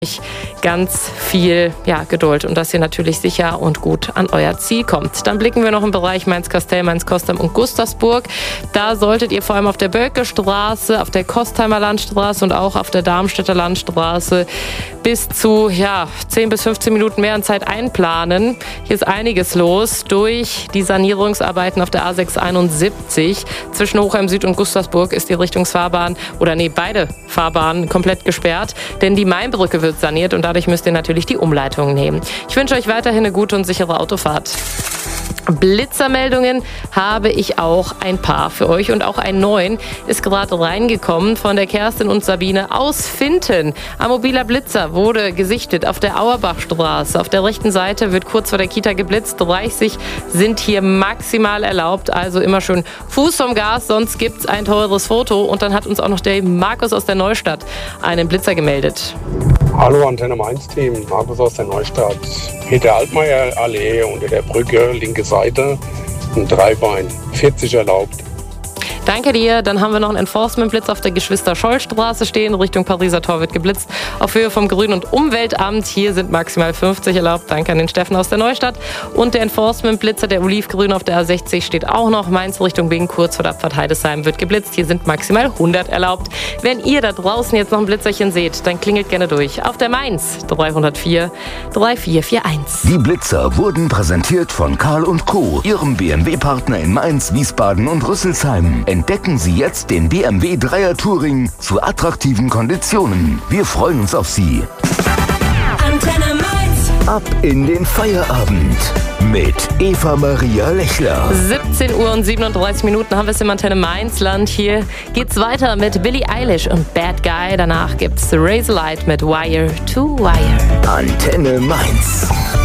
ganz viel Geduld und dass ihr natürlich sicher und gut an euer Ziel kommt. Dann blicken wir noch im Bereich Mainz-Kastell, Mainz-Kostheim und Gustavsburg. Da solltet ihr vor allem auf der Bölke-Straße, auf der Kostheimer Landstraße und auch auf der Darmstädter Landstraße bis zu 10 bis 15 Minuten mehr an Zeit einplanen. Hier ist einiges los durch die Sanierungsarbeiten auf der A671. Zwischen Hochheim Süd und Gustavsburg ist die Richtungsfahrbahn beide Fahrbahnen komplett gesperrt, denn die Mainbrücke wird saniert und dadurch müsst ihr natürlich die Umleitung nehmen. Ich wünsche euch weiterhin eine gute und sichere Autofahrt. Blitzermeldungen habe ich auch ein paar für euch und auch einen neuen ist gerade reingekommen von der Kerstin und Sabine aus Finten. Ein mobiler Blitzer wurde gesichtet auf der Auerbachstraße. Auf der rechten Seite wird kurz vor der Kita geblitzt. 30 sind hier maximal erlaubt, also immer schön Fuß vom Gas, sonst gibt's ein teures Foto. Und dann hat uns auch noch der Markus aus der Neustadt einen Blitzer gemeldet. Hallo Antenne Mainz Team, Markus aus der Neustadt. Peter Altmaier Allee unter der Brücke, linke Seite, ein Dreibein, 40 erlaubt. Danke dir. Dann haben wir noch einen Enforcement-Blitz auf der Geschwister-Scholl-Straße stehen. Richtung Pariser Tor wird geblitzt. Auf Höhe vom Grün- und Umweltamt. Hier sind maximal 50 erlaubt. Danke an den Steffen aus der Neustadt. Und der Enforcement-Blitzer, der Olivgrün auf der A60 steht auch noch. Mainz Richtung Bing, kurz vor der Abfahrt Heidesheim wird geblitzt. Hier sind maximal 100 erlaubt. Wenn ihr da draußen jetzt noch ein Blitzerchen seht, dann klingelt gerne durch. Auf der Mainz 304 3441. Die Blitzer wurden präsentiert von Karl & Co., ihrem BMW-Partner in Mainz, Wiesbaden und Rüsselsheim. Entdecken Sie jetzt den BMW 3er Touring zu attraktiven Konditionen. Wir freuen uns auf Sie. Antenne Mainz. Ab in den Feierabend mit Eva Maria Lechler. 17 Uhr und 37 Minuten haben wir es im Antenne Mainzland. Hier geht's weiter mit Billie Eilish und Bad Guy. Danach gibt's Razorlight mit Wire to Wire. Antenne Mainz.